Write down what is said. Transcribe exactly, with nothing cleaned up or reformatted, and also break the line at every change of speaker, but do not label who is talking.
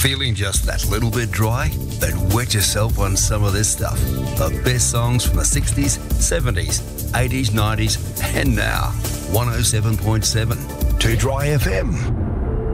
Feeling just that little bit dry? Then wet yourself on some of this stuff. The best songs from the sixties, seventies, eighties, nineties, and now. one oh seven point seven.
Two Dry F M.